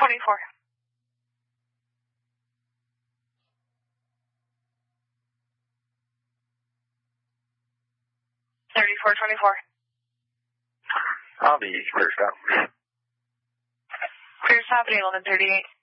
24. 3424. I'll be clear stop. Clear stop at 1138.